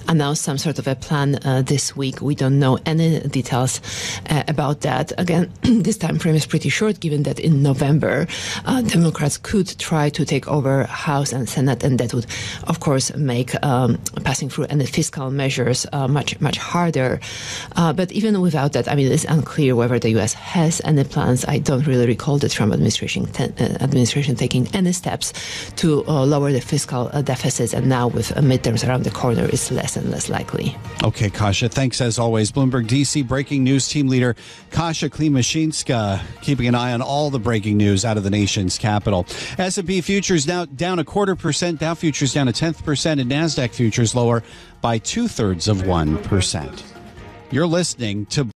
announce some sort of a plan this week. We don't know any details about that. Again, this time frame is pretty short, given that in November, Democrats could try to take over House and Senate, and that would, of course, make passing through any fiscal measures much harder. But even without that, I mean, it's unclear whether the U.S. has any plans. I don't really recall the Trump administration taking any steps to lower the fiscal deficits, and now with midterms around the corner, it's less and less likely. Okay, Kasia, thanks as always. Bloomberg DC breaking news team leader Kasia Klimashinska, keeping an eye on all the breaking news out of the nation's capital. S&P futures now down 0.25%, Dow futures down 0.1%, and NASDAQ futures lower by 0.2%. You're listening to